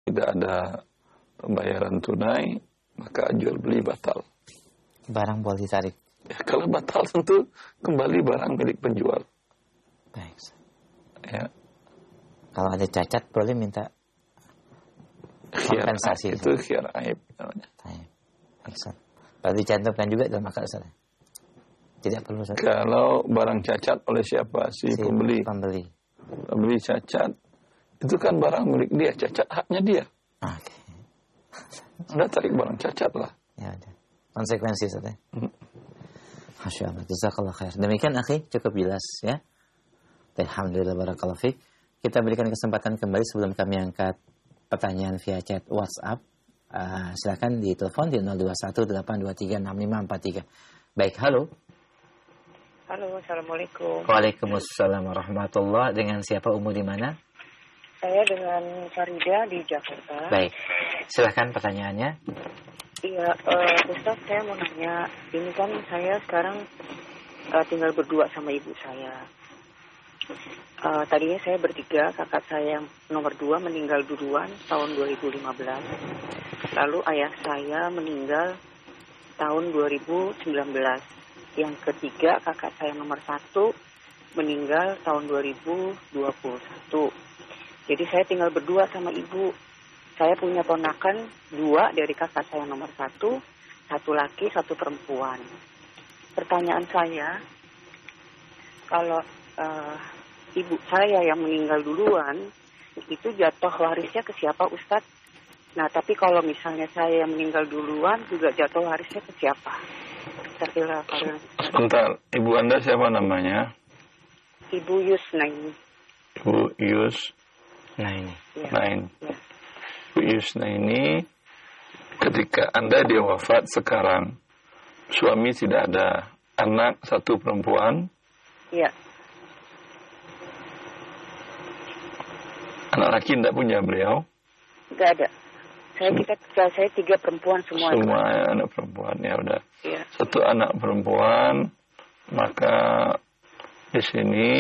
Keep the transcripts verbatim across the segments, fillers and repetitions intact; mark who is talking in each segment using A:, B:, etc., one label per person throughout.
A: tidak ada pembayaran tunai, maka jual beli batal.
B: Barang boleh ditarik.
A: Ya, kalau batal tentu kembali barang milik penjual.
B: Baik.
A: Ya.
B: Kalau ada cacat boleh minta
A: Khiar
B: kompensasi.
A: Itu khiar aib namanya.
B: Kalau dicantumkan juga dalam akad Ustaz. Tidak perlu Ustaz.
A: Kalau barang cacat oleh siapa? Si, si pembeli.
B: Pembeli.
A: Pembeli cacat, itu kan barang milik dia, cacat haknya dia.
B: Oke.
A: Anda tarik barang cacat lah.
B: Ya ada. Konsekuensi Ustaz.
A: Hmm.
B: Masya Allah. Jazakallah khair. Demikian akhi, cukup jelas ya. Alhamdulillah barakallahu fiik. Kita berikan kesempatan kembali sebelum kami angkat pertanyaan via chat WhatsApp. Uh, silakan di telepon di nol dua satu delapan dua tiga enam lima empat tiga. Baik, halo.
C: Halo, assalamualaikum.
B: Waalaikumsalam warahmatullah. Dengan siapa, umur di mana?
C: Saya dengan Farida di Jakarta.
B: Baik, silakan pertanyaannya.
C: Iya, uh, Ustaz, saya mau nanya. Ini kan saya sekarang uh, tinggal berdua sama ibu saya. Uh, tadinya saya bertiga, kakak saya yang nomor dua meninggal duluan tahun dua ribu lima belas. Lalu ayah saya meninggal tahun dua ribu sembilan belas. Yang ketiga, kakak saya nomor satu meninggal tahun dua ribu dua puluh satu. Jadi saya tinggal berdua sama ibu. Saya punya ponakan dua dari kakak saya nomor satu, satu laki, satu perempuan. Pertanyaan saya, kalau uh, ibu saya yang meninggal duluan, itu jatuh warisnya ke siapa Ustadz? Nah, tapi kalau misalnya saya yang meninggal duluan, juga jatuh warisnya ke siapa?
A: Sebentar, ibu Anda siapa namanya?
C: Ibu Yusnaini.
A: Ibu Yusnaini.
C: Ya.
A: Nain.
C: Ya.
A: Ibu Yusnaini, ketika Anda dia wafat sekarang, suami tidak ada, anak satu perempuan.
C: Iya.
A: Anak laki tidak punya beliau?
C: Tidak ada. Saya kita saya tiga perempuan semua.
A: Semua ya, anak perempuan, ya udah.
C: Ya.
A: Satu anak perempuan, maka di sini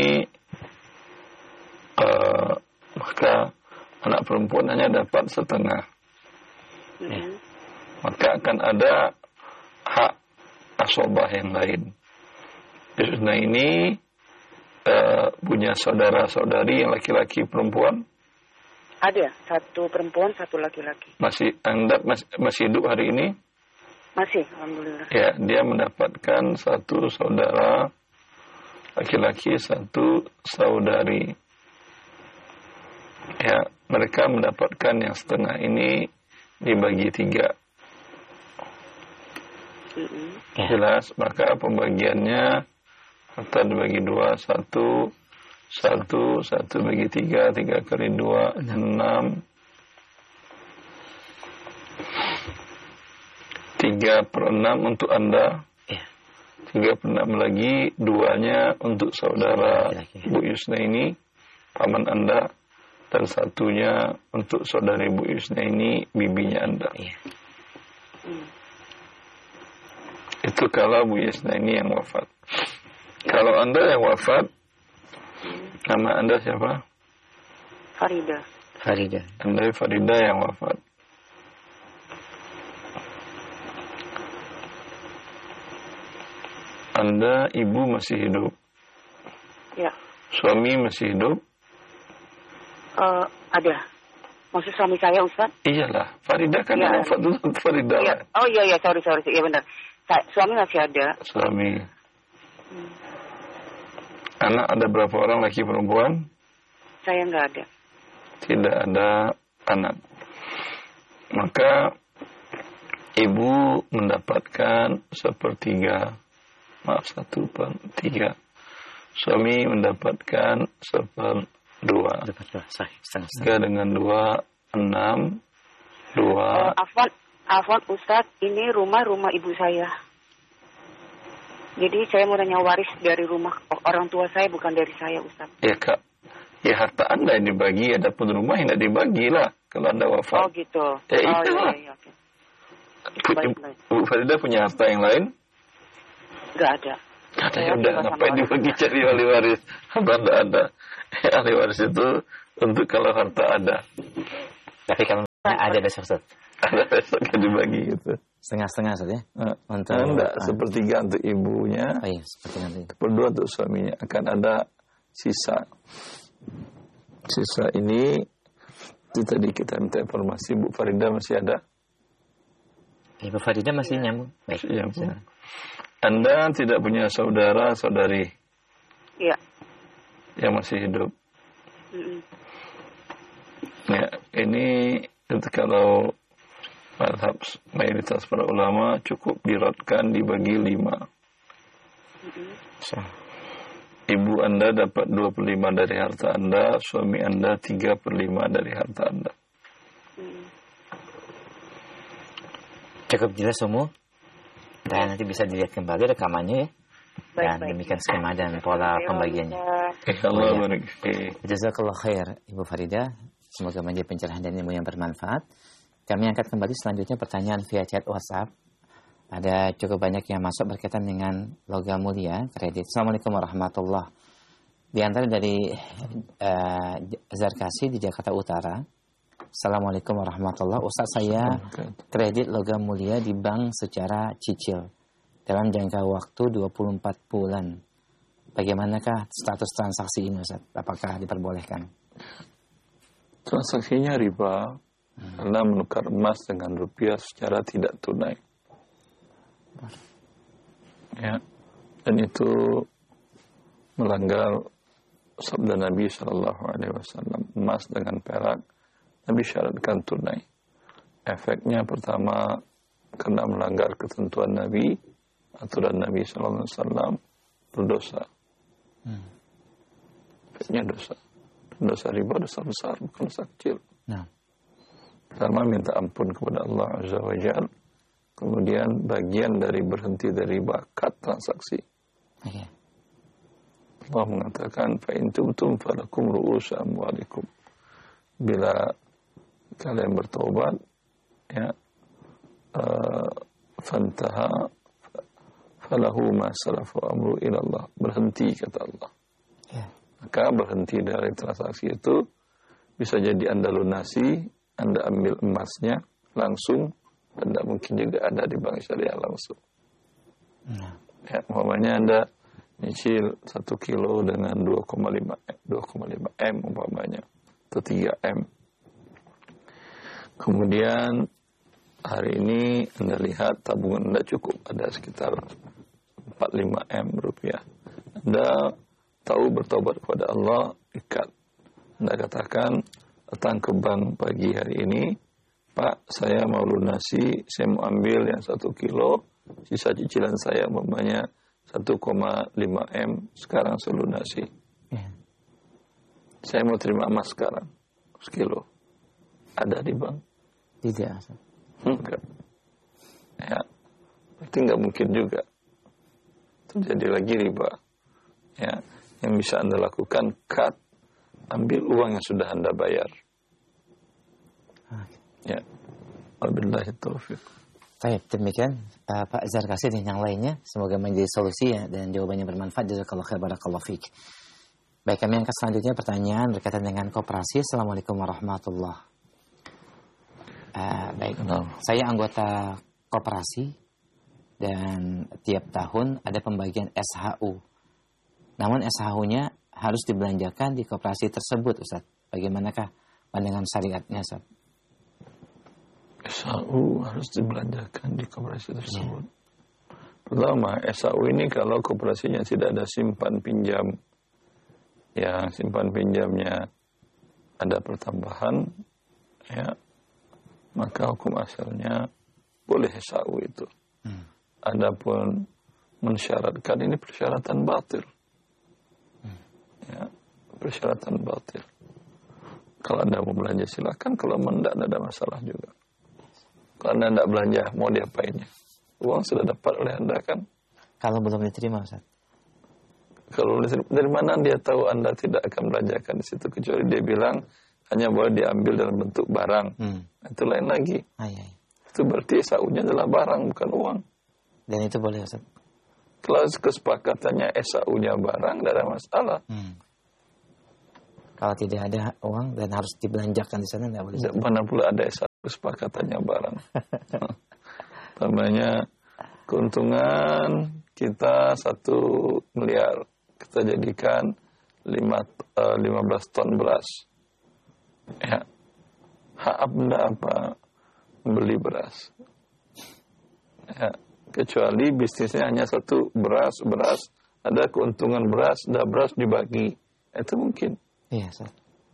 A: uh, maka anak perempuan hanya dapat setengah.
C: Mm-hmm.
A: Ya. Maka akan ada hak asobah yang lain. Nah ini uh, punya saudara-saudari yang laki-laki perempuan?
C: Ada, satu perempuan, satu laki-laki.
A: Masih Anda masih, masih hidup hari ini?
C: Masih, alhamdulillah.
A: Ya, dia mendapatkan satu saudara laki-laki, satu saudari. Ya, mereka mendapatkan yang setengah ini dibagi tiga.
C: Mm-hmm.
A: Jelas, maka pembagiannya harta dibagi dua, satu, satu, satu bagi tiga, tiga kali dua, enam. Tiga per enam untuk Anda. Tiga per enam lagi, duanya untuk saudara Bu Yusna ini, paman Anda. Dan satunya untuk saudari Bu Yusna ini, bibinya Anda. Itu kalau Bu Yusna ini yang wafat. Kalau Anda yang wafat, nama Anda siapa?
C: Farida.
B: Farida.
A: Anda Farida yang wafat. Anda ibu masih hidup?
C: Ya.
A: Suami masih hidup?
C: Uh, ada. Maksud suami saya, Ustaz?
A: Iyalah. Farida kan
C: ya.
A: yang wafat itu Farida.
C: Ya. Oh iya, iya. Sorry, sorry. Iya benar. Sa- suami masih ada.
A: Suami.
C: Hmm.
A: Anak ada berapa orang, laki perempuan?
C: Saya nggak ada.
A: Tidak ada anak. Maka ibu mendapatkan sepertiga. Maaf, satu per tiga. Suami mendapatkan seperdua. Tiga dengan dua, enam. Dua.
C: Uh, Afwan, Afwan Ustadz, ini rumah rumah ibu saya. Jadi saya mau nanya waris dari rumah orang tua saya, bukan dari saya, Ustadz.
A: Ya Kak, ya harta Anda yang dibagi, adapun rumah yang tidak dibagi lah kalau Anda wafat.
C: Oh gitu.
A: Ya
C: oh,
A: itu lah.
C: Iya, iya, okay.
A: Baik, baik. Bu Farida punya harta yang lain?
C: Nggak ada.
A: Katanya udah ngapain dibagi cari ahli waris? Harta tidak ada. Ahli waris itu untuk kalau harta ada.
B: Tapi kalau Nah, ada besok Ustaz.
A: Ada besok yang dibagi gitu.
B: Setengah-setengah Ustaz ya.
A: Nah,
B: untuk
A: enggak,
B: ah.
A: sepertiga untuk ibunya.
B: Oh iya, sepertiga untuk
A: Berdua untuk suaminya. Akan ada sisa. Sisa ini itu tadi kita minta informasi. Bu Farida masih ada?
B: Ibu Farida masih nyambung. Baik.
A: Ya, Bu. Anda tidak punya saudara saudari?
C: Iya.
A: Yang masih hidup.
C: Mm-mm.
A: Ya, ini itu kalau mazhab mayoritas para ulama cukup diratkan dibagi lima.
C: Mm-mm.
B: So.
A: Ibu Anda dapat dua per lima dari harta Anda, suami Anda tiga per lima dari harta Anda.
C: Mm.
B: Cukup jelas semua. Dan nanti bisa dilihat kembali rekamannya ya.
C: Baik,
B: Dan
C: baik.
B: demikian skema dan pola pembagiannya.
A: Eh, Allah
B: Oh, iya.
A: barik. Eh,
B: Jazakallah khair Ibu Farida. Semoga menjadi pencerahan dan ilmu yang bermanfaat. Kami angkat kembali selanjutnya pertanyaan via chat WhatsApp. Ada cukup banyak yang masuk berkaitan dengan logam mulia kredit. Assalamualaikum warahmatullahi wabarakatuh. Di antara dari uh, Zarkasi di Jakarta Utara. Assalamualaikum warahmatullahi wabarakatuh. Ustaz, saya kredit logam mulia di bank secara cicil dalam jangka waktu dua puluh empat bulan. Bagaimanakah status transaksi ini Ustaz? Apakah diperbolehkan?
A: transaksinya riba hmm. karena menukar emas dengan rupiah secara tidak tunai. Ya, dan itu melanggar sabda Nabi Shallallahu Alaihi Wasallam. Emas dengan perak Nabi syaratkan tunai. Efeknya pertama karena melanggar ketentuan Nabi, aturan Nabi Shallallahu Alaihi Wasallam, berdosa. Hmm. Efeknya dosa. Dosa riba dosa besar, bukan dosa kecil.
B: Nah.
A: Pertama minta ampun kepada Allah Azza wa Jalla. Kemudian bagian dari berhenti dari bakat transaksi.
B: Okay.
A: Allah mengatakan, فَإِن تُبْتُمْ فَلَكُمْ رُؤُوسُ أَمْوَالِكُمْ. Bila kalian bertobat, ya, uh, fantaha falahu ma salafu amru ilallah. Berhenti, kata Allah. Yeah. Maka berhenti dari transaksi itu bisa jadi Anda lunasi, Anda ambil emasnya langsung, dan tidak mungkin juga ada di bank syariah langsung. Nah. Ya, umpamanya Anda nyicil satu kilo dengan dua koma lima M umpamanya, atau tiga M. Kemudian hari ini Anda lihat tabungan Anda cukup, ada sekitar empat puluh lima M rupiah. Anda tahu bertobat kepada Allah, ikat. Anda katakan, datang ke bank pagi hari ini, Pak, saya mau lunasi, saya mau ambil yang satu kilo, sisa cicilan saya umpamanya satu koma lima M, sekarang saya lunasi. Ya. Saya mau terima emas sekarang, sekilo. Ada di bank?
B: Tidak.
A: Enggak. Ya, berarti enggak mungkin juga. Terjadi lagi riba. Ya, yang bisa Anda lakukan, cut, ambil uang yang sudah Anda bayar. Ya, wabillahi taufiq.
B: Baik, demikian uh, Pak Zarkasi dan yang lainnya. Semoga menjadi solusi ya, dan jawabannya bermanfaat. Jazakallahu khair, barakallahu fiik. Baik, kami angkat selanjutnya pertanyaan berkaitan dengan koperasi. Assalamualaikum warahmatullahi wabarakatuh. Uh, baik, no. Saya anggota koperasi dan tiap tahun ada pembagian S H U. Namun S H U-nya harus dibelanjakan di koperasi tersebut, Ustaz. Bagaimanakah pandangan syariatnya, Ustaz?
A: S H U harus dibelanjakan di koperasi tersebut. Ya. Pertama, S H U ini kalau koperasinya tidak ada simpan pinjam, ya simpan pinjamnya ada pertambahan, ya maka hukum asalnya boleh S H U itu. Hmm. Adapun mensyaratkan, ini persyaratan batil. Hmm. Ya, persyaratan batil. Kalau Anda mau belanja silakan, kalau tidak ada masalah juga. Kalau Anda tidak belanja, mau diapainnya? Uang sudah dapat oleh Anda kan?
B: Kalau belum diterima, Ustaz.
A: Kalau dari mana dia tahu Anda tidak akan belanjakan di situ, kecuali dia bilang hanya boleh diambil dalam bentuk barang. Hmm. Itu lain lagi. Ay, ay. Itu berarti S H U-nya adalah barang, bukan uang.
B: Dan itu boleh, Ustaz?
A: Kalau kesepakatannya S H U-nya barang, tidak ada masalah. Hmm.
B: Kalau tidak ada uang dan harus dibelanjakan di sana, tidak boleh.
A: Mana pula ada S H U. kesepakatannya barang. Namanya keuntungan kita satu miliar, kita jadikan lima, uh, lima belas ton beras. Ya, hak Anda apa membeli beras? Ya, kecuali bisnisnya hanya satu beras, beras, ada keuntungan beras, ada beras dibagi, itu mungkin.
B: Iya, Ustaz.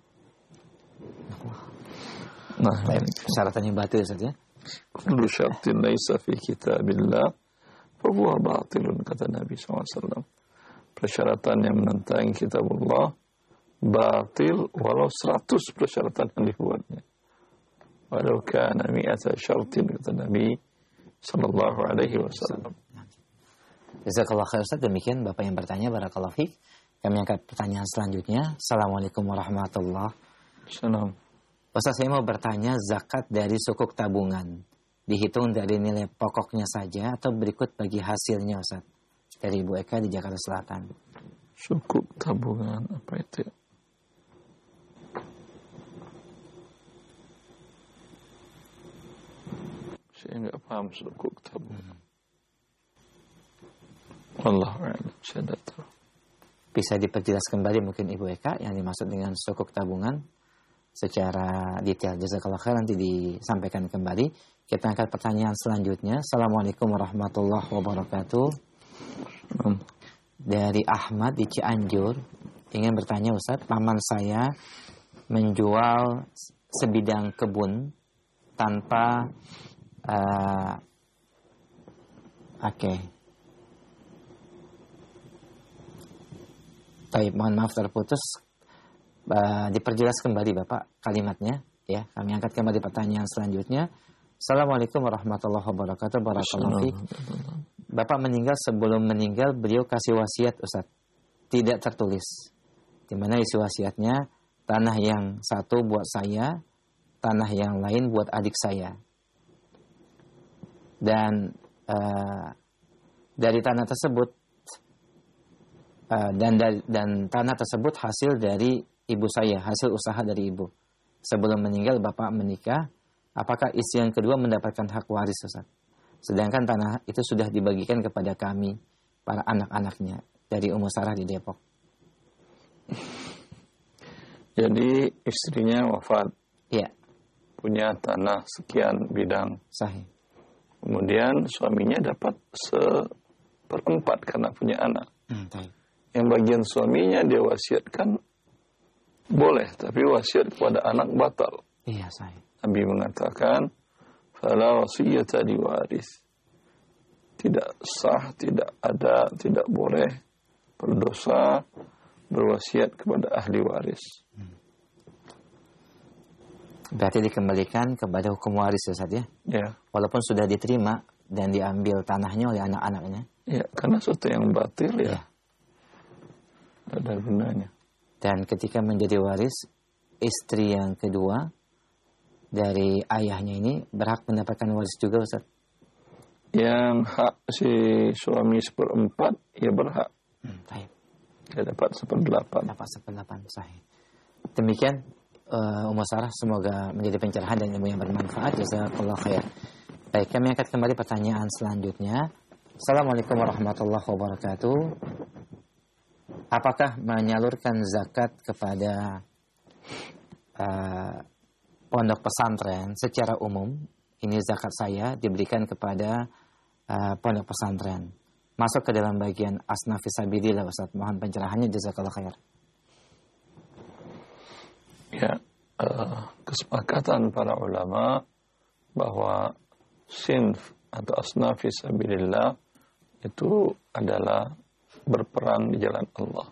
A: Nah,
B: syaratannya batil saja.
A: Kullu syartin laisa fi kitabillah fa huwa batilun, kata Nabi shallallahu alaihi wasallam. Persyaratan yang menentang kitabullah batil walau seratus persyaratan yang dibuatnya. Walau kana mi'ata syartin, kata Nabi sallallahu alaihi wasallam.
B: Jazakallahu khair Ustaz. Demikian Bapak yang bertanya, barakallahu fiik. Kami angkat pertanyaan selanjutnya. Assalamualaikum warahmatullahi
A: wabarakatuh.
B: Ustaz, saya mau bertanya, zakat dari sukuk tabungan dihitung dari nilai pokoknya saja atau berikut bagi hasilnya, Ustaz? Dari Ibu Eka di Jakarta Selatan.
A: Sukuk tabungan, apa itu? Saya nggak paham sukuk tabungan. Wallahu a'lam, saya tidak tahu.
B: Bisa diperjelas kembali mungkin Ibu Eka yang dimaksud dengan sukuk tabungan secara detail. Jazakallah khair, nanti disampaikan kembali. Kita angkat pertanyaan selanjutnya. Assalamualaikum warahmatullahi wabarakatuh. Hmm. Dari Ahmad di Cianjur, ingin bertanya Ustaz, paman saya menjual sebidang kebun tanpa uh, oke okay. Baik, mohon maaf terputus. Uh, diperjelas kembali Bapak kalimatnya, ya. Kami angkat kembali pertanyaan selanjutnya. Assalamualaikum warahmatullahi wabarakatuh. Barakallahu fiik. Bapak meninggal, sebelum meninggal beliau kasih wasiat Ustaz, tidak tertulis. Di mana isi wasiatnya, tanah yang satu buat saya, tanah yang lain buat adik saya. Dan uh, dari tanah tersebut uh, dan dan tanah tersebut hasil dari ibu saya, hasil usaha dari ibu. Sebelum meninggal Bapak menikah, apakah istri yang kedua mendapatkan hak waris, Ustaz? Sedangkan tanah itu sudah dibagikan kepada kami, para anak-anaknya, dari Ummu Sarah di Depok.
A: Jadi istrinya wafat.
B: Iya.
A: Punya tanah sekian bidang.
B: Sahih.
A: Kemudian suaminya dapat seperempat karena punya anak.
B: Hmm,
A: Yang bagian suaminya dia wasiatkan boleh, tapi wasiat kepada anak batal.
B: Iya, sahih.
A: Nabi mengatakan, fala wasiyata liwaris. Tidak sah, tidak ada, tidak boleh, berdosa berwasiat kepada ahli waris. Hmm.
B: Berarti dikembalikan kepada hukum waris, Ustaz, ya?
A: Ya. Walaupun
B: sudah diterima dan diambil tanahnya oleh anak-anaknya.
A: Ya, karena sesuatu yang batil ya. Tidak ada gunanya.
B: Dan ketika menjadi waris, istri yang kedua dari ayahnya ini berhak mendapatkan waris juga, Ustaz?
A: Yang hak si suami seperempat, ya berhak.
B: Hmm, baik.
A: Dia dapat seperdelapan.
B: Dapat seperdelapan, sahih. Demikian, uh, Ummu Sarah, semoga menjadi pencerahan dan ilmu yang bermanfaat. Jazakallahu khair. Baik, kami angkat kembali pertanyaan selanjutnya. Assalamualaikum warahmatullahi wabarakatuh. Apakah menyalurkan zakat kepada uh, pondok pesantren secara umum, ini zakat saya diberikan kepada uh, pondok pesantren, masuk ke dalam bagian asnaf fisabilillah, Ustaz? Mohon pencerahannya, jazakallahu khair.
A: Ya, uh, kesepakatan para ulama bahwa sinf atau asnaf fisabilillah itu adalah berperang di jalan Allah.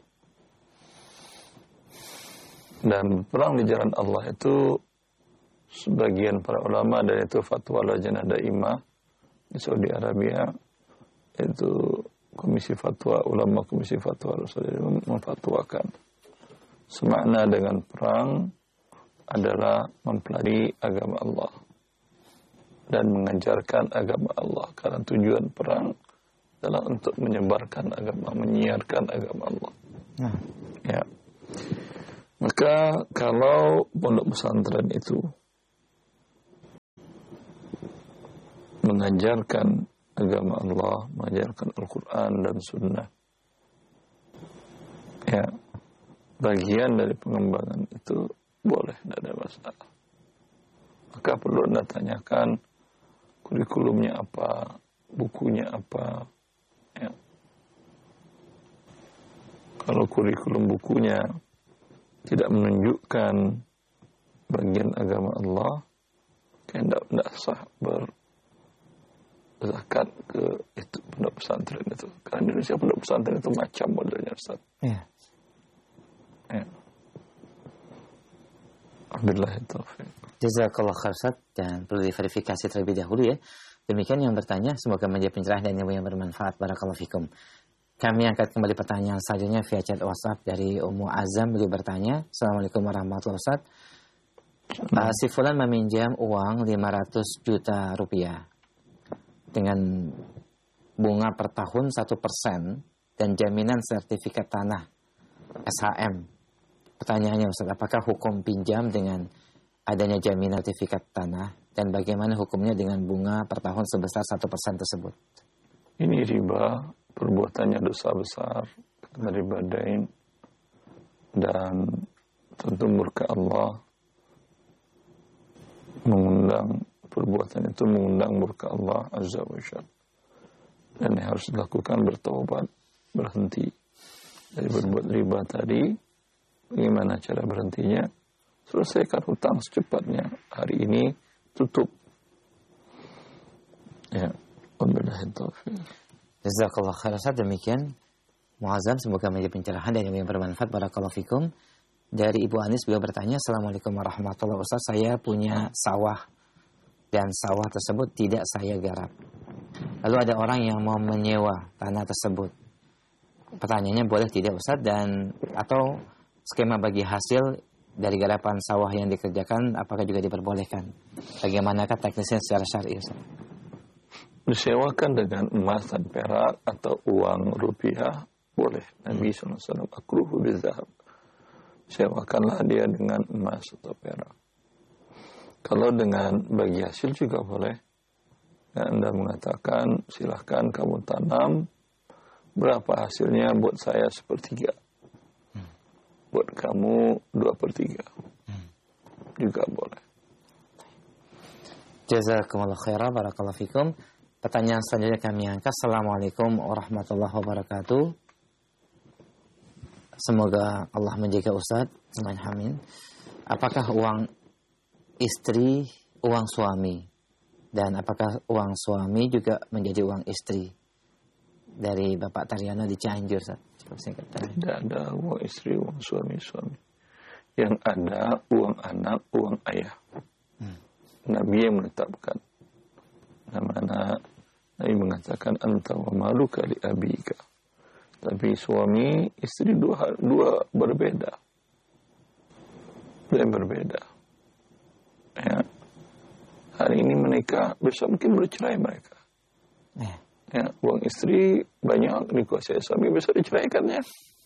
A: Dan perang di jalan Allah itu sebagian para ulama, dan itu fatwa Lajnah Daimah di Saudi Arabia, itu komisi fatwa ulama, komisi fatwa Rasulullah memfatwakan semakna dengan perang adalah mempelajari agama Allah dan mengajarkan agama Allah, karena tujuan perang adalah untuk menyebarkan agama, menyiarkan agama Allah. Nah. Ya. Maka kalau pondok pesantren itu mengajarkan agama Allah, mengajarkan Al-Quran dan Sunnah. Ya, bagian dari pengembangan itu boleh, tidak ada masalah. Maka perlu Anda tanyakan kurikulumnya apa, bukunya apa. Ya. Kalau kurikulum bukunya tidak menunjukkan bagian agama Allah, tidak tidak sah berzakat ke itu pondok pesantren itu. Karena di Indonesia pondok pesantren itu macam modelnya, Ustaz.
B: Ya.
A: Ya. Alhamdulillah taufiq.
B: Jazakallah khair Ustaz, dan perlu diverifikasi terlebih dahulu ya. Demikian yang bertanya, semoga menjadi pencerahan dan ilmu yang bermanfaat. Barakallahu fikum. Kami angkat kembali pertanyaan selanjutnya via chat WhatsApp dari Ummu Azam. Beliau bertanya, Assalamualaikum warahmatullahi wabarakatuh. Uh, si Fulan meminjam uang lima ratus juta rupiah dengan bunga per tahun satu persen dan jaminan sertifikat tanah S H M. Pertanyaannya Ustaz, apakah hukum pinjam dengan adanya jaminan sertifikat tanah dan bagaimana hukumnya dengan bunga per tahun sebesar satu persen tersebut?
A: Ini riba, perbuatannya dosa besar, riba dain, dan tentu murka Allah. Mengundang perbuatan itu mengundang murka Allah Azza wa Jalla. Dan yang harus dilakukan bertaubat, berhenti dari berbuat riba tadi. Bagaimana cara berhentinya? Selesaikan hutang secepatnya. Hari ini tutup. Ya, wabillahi taufiq.
B: Jazakallah khair Ustaz. Demikian Muazzam, semoga menjadi pencerahan dan yang bermanfaat. Barakallahu fikum. Dari Ibu Anis, beliau bertanya, Assalamualaikum warahmatullahi wabarakatuh. Ustaz, saya punya sawah dan sawah tersebut tidak saya garap. Lalu ada orang yang mau menyewa tanah tersebut. Pertanyaannya, boleh tidak Ustaz? Dan atau skema bagi hasil dari garapan sawah yang dikerjakan apakah juga diperbolehkan? Bagaimanakah teknisnya secara syar'i Ustaz?
A: Disewakan dengan emas dan perak atau uang rupiah boleh. Nabi shallallahu alaihi wasallam akruhu bizahab. Sewakanlah dia dengan emas atau perak. Kalau dengan bagi hasil juga boleh. Ya, Anda mengatakan silahkan kamu tanam, berapa hasilnya buat saya sepertiga, hmm. buat kamu dua per tiga, hmm. juga boleh.
B: Jazakumullah khairan, barakallahu fikum. Pertanyaan selanjutnya kami angkat. Assalamualaikum warahmatullahi wabarakatuh. Semoga Allah menjaga Ustaz. Amin. Apakah uang istri uang suami? Dan apakah uang suami juga menjadi uang istri? Dari Bapak Taryono di Cianjur, Ustaz.
A: Tidak ada uang istri, uang suami, suami. Yang ada uang anak, uang ayah. Hmm. Nabi yang menetapkan. Namanya Nabi mengatakan anta wa maluka li abika. Tapi suami, istri dua, dua berbeda. Dua berbeda. Ya. Hari ini menikah, besok mungkin bercerai mereka. Eh. Ya, uang istri banyak dikuasai suami, besok diceraikannya.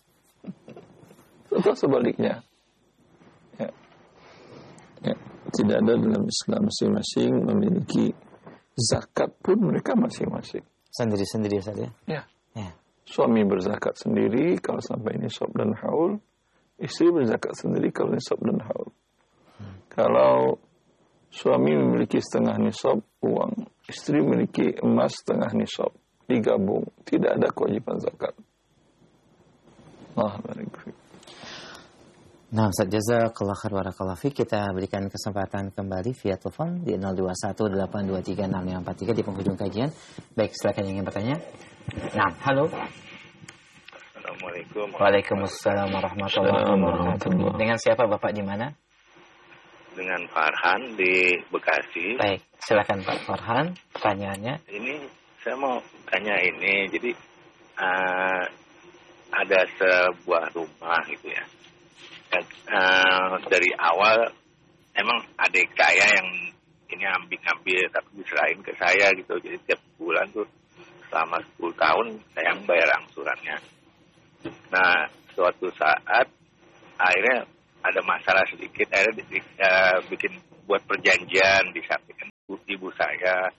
A: Atau sebaliknya. Ya. Ya. Tidak ada dalam Islam masing-masing memiliki zakat pun mereka masing-masing.
B: Sendiri-sendiri saja.
A: Ya.
B: Ya.
A: Suami berzakat sendiri kalau sampai nisab dan haul. Istri berzakat sendiri kalau nisab dan haul. Hmm. Kalau suami memiliki setengah nisab uang, istri memiliki emas setengah nisab, digabung, tidak ada kewajiban zakat. Allah barik.
B: Nah, Ustaz, jazakallah khair barakallahu fiik. Kita berikan kesempatan kembali via telepon di nol dua satu delapan dua tiga enam lima empat tiga di penghujung kajian. Baik, silakan yang ingin bertanya. Nah, halo.
D: Assalamualaikum.
B: Waalaikumsalam warahmatullahi wabarakatuh. Dengan siapa Bapak di mana?
D: Dengan Farhan di Bekasi.
B: Baik, silakan Pak Farhan. Pertanyaannya.
D: Ini saya mau tanya ini. Jadi uh, ada sebuah rumah gitu ya. Dan, uh, dari awal emang adik saya yang ini ambil-ambil tapi diserahin ke saya gitu. Jadi tiap bulan tuh selama sepuluh tahun saya yang bayar angsurannya. Nah, suatu saat akhirnya ada masalah sedikit, akhirnya uh, bikin buat perjanjian, disampaikan ibu, ibu saya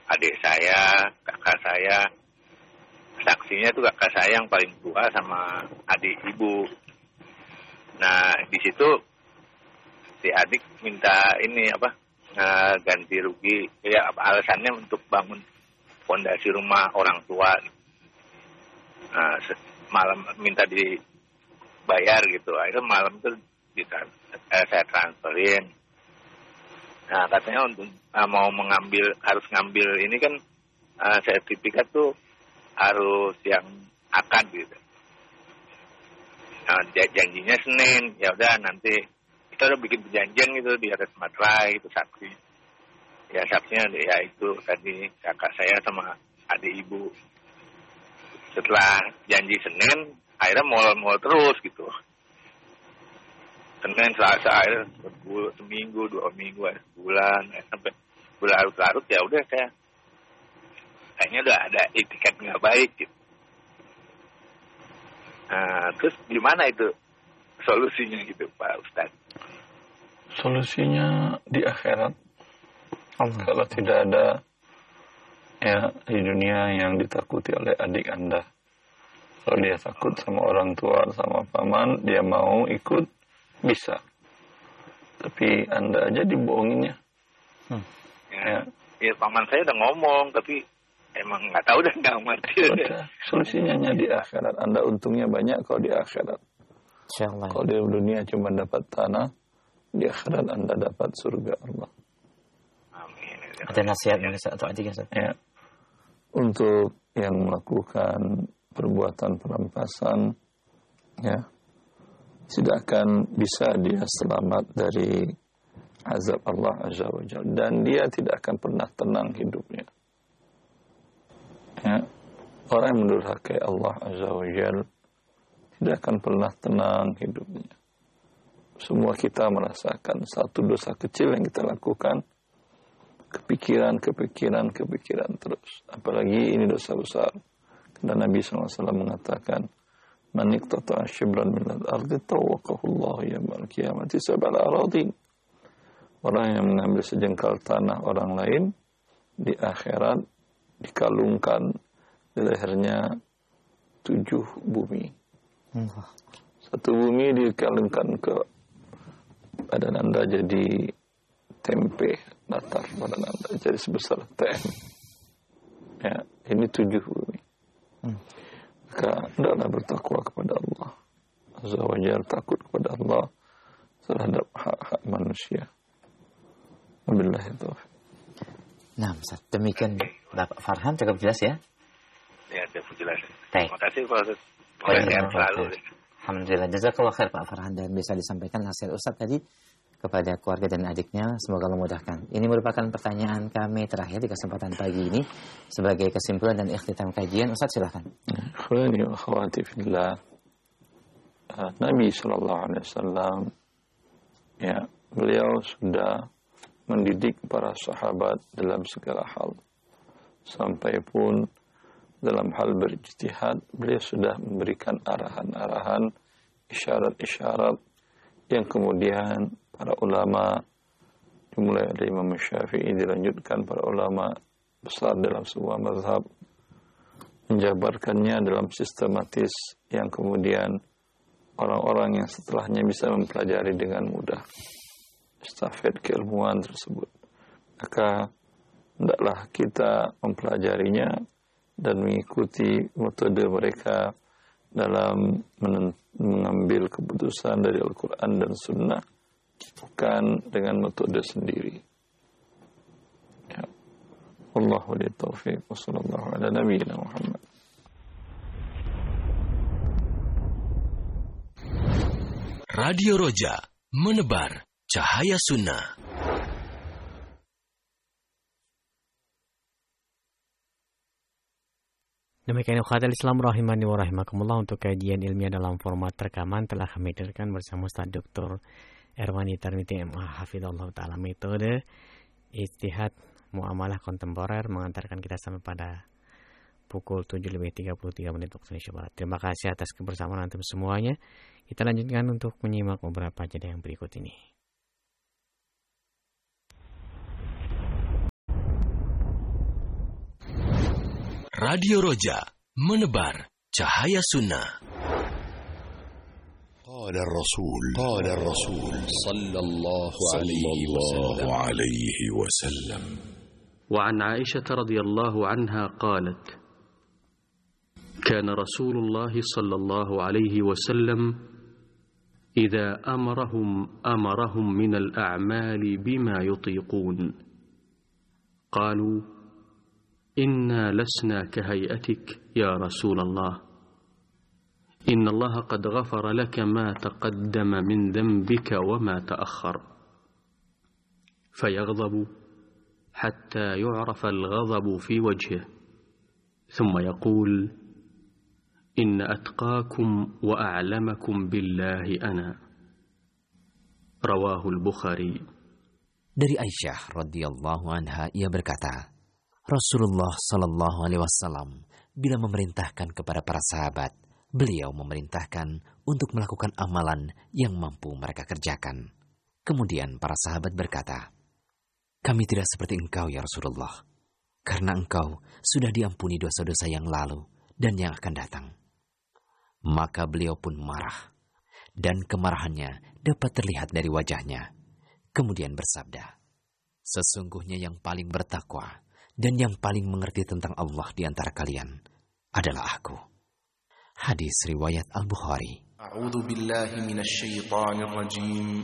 D: adik saya, kakak saya. Saksinya tuh kakak saya yang paling tua sama adik ibu. Nah, di situ si adik minta ini apa uh, ganti rugi. Ya alasannya untuk bangun fondasi rumah orang tua. Nah, malam minta dibayar gitu. Akhirnya malam itu kita, eh, saya transferin. Nah, katanya untuk uh, mau mengambil harus ngambil ini kan uh, sertifikat tuh harus yang akad gitu. Nah, janjinya Senin, ya udah nanti kita udah bikin perjanjian gitu di atas materai itu saksi. Ya saksinya ya itu tadi kakak saya sama adik ibu. Setelah janji Senin, akhirnya mall-mall terus gitu. Senin, Selasa, akhirnya seminggu, dua minggu, sebulan, sampai berlarut-larut ya udah saya kayaknya udah ada etiket nggak baik gitu. Nah, terus gimana itu solusinya gitu Pak Ustadz?
A: Solusinya di akhirat. Allah. Kalau tidak ada ya di dunia yang ditakuti oleh adik Anda. Kalau dia takut sama orang tua, sama paman, dia mau ikut, bisa. Tapi Anda aja dibohonginnya.
D: Hmm. Ya, ya, paman saya udah ngomong, tapi emang nggak tahu dan nggak ngerti.
A: Solusinya di akhirat. Anda untungnya banyak kalau di akhirat.
B: Insyaallah.
A: Kalau di dunia cuma dapat tanah, di akhirat Anda dapat surga Allah.
D: Amin.
B: Ada nasihat dari satu adik
A: ya. Untuk yang melakukan perbuatan perampasan, ya, tidak akan bisa dia selamat dari azab Allah Azza wa Jalla, dan dia tidak akan pernah tenang hidupnya. Ya, orang yang mendurhakai Allah Azza wa Jalla tidak akan pernah tenang hidupnya. Semua kita merasakan satu dosa kecil yang kita lakukan, kepikiran, kepikiran, kepikiran terus. Apalagi ini dosa besar. Karena Nabi shallallahu alaihi wasallam mengatakan, "Man iqtata'a shibran min al-ardi tawaqahu Allah yawmal qiyamati sab'al aradin." Orang yang mengambil sejengkal tanah orang lain di akhirat dikalungkan di lehernya tujuh bumi. Satu bumi dikalungkan ke badan Anda jadi tempe datar, badan Anda jadi sebesar T M. Ya, ini tujuh bumi. Hmm. Maka hendaklah bertakwa kepada Allah Azza wa Jalla, takut kepada Allah terhadap hak-hak manusia. Wabillahi taufiq.
B: Nah, Ustaz, demikian Bapak Farhan cukup jelas ya?
D: Ya, cukup jelas.
B: Baik.
D: Terima kasih Pak Ustaz.
B: Baik, selalu. Alhamdulillah, jazakallah khair Pak Farhan, dan bisa disampaikan nasihat Ustaz tadi kepada keluarga dan adiknya, semoga Allah mudahkan. Ini merupakan pertanyaan kami terakhir di kesempatan pagi ini sebagai kesimpulan dan ikhtitam kajian. Ustaz silakan.
A: Akhwani wa akhwati fillah, Nabi sallallahu alaihi wasallam ya, beliau sudah mendidik para sahabat dalam segala hal. Sampai pun dalam hal berijtihad, beliau sudah memberikan arahan-arahan, isyarat-isyarat yang kemudian para ulama, dimulai dari Imam Syafi'i, dilanjutkan para ulama besar dalam sebuah mazhab, menjabarkannya dalam sistematis yang kemudian orang-orang yang setelahnya bisa mempelajari dengan mudah estafet keilmuan tersebut. Maka hendaklah kita mempelajarinya dan mengikuti metode mereka dalam mengambil keputusan dari Al-Quran dan Sunnah, bukan dengan metode sendiri. Ya. Wallahu li taufiq wa sallallahu ala nabiyyina Muhammad.
E: Radio Roja, menebar cahaya sunnah.
F: Demikian ikhwatal Islam rahimani wa rahimakumullah, untuk kajian ilmiah dalam format rekaman telah kami hadirkan bersama Ustaz Doktor Erwani Tarmiti M A Hafizallahu Ta'ala, metode ijtihad muamalah kontemporer, mengantarkan kita sampai pada pukul tujuh lebih tiga puluh tiga menit waktu Indonesia Barat. Terima kasih atas kebersamaan antum semuanya. Kita lanjutkan untuk menyimak beberapa jeda yang berikut ini.
E: Radio Roja, menebar cahaya sunnah.
G: قال الرسول قال الرسول صلى الله عليه وسلم
H: وعن عائشة رضي الله عنها قالت كان رسول الله صلى الله عليه وسلم إذا أمرهم أمرهم من الأعمال بما يطيقون قالوا إنا لسنا كهيئتك يا رسول الله إن الله قد غفر لك ما تقدم من ذنبك وما تأخر فيغضب حتى يعرف الغضب في وجهه ثم يقول إن أتقاكم وأعلمكم بالله أنا رواه البخاري.
I: Dari Aisyah radhiyallahu anha ia berkata, Rasulullah sallallahu alaihi wasallam bila memerintahkan kepada para sahabat, beliau memerintahkan untuk melakukan amalan yang mampu mereka kerjakan. Kemudian para sahabat berkata, kami tidak seperti engkau ya Rasulullah, karena engkau sudah diampuni dosa-dosa yang lalu dan yang akan datang. Maka beliau pun marah, dan kemarahannya dapat terlihat dari wajahnya. Kemudian bersabda, sesungguhnya yang paling bertakwa dan yang paling mengerti tentang Allah di antara kalian adalah aku. Hadis riwayat Al-Bukhari.
J: A'udzu billahi minasy syaithanir rajim.